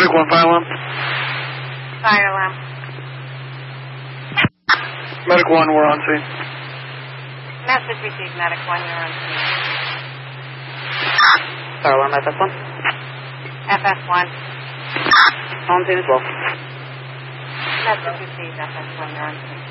Medic 1, fire alarm. Fire alarm. Medic 1, we're on scene. Message received, Medic 1, you're on scene. Fire alarm, FS1. FS1. On scene as well. Message received, FS1, you're on scene.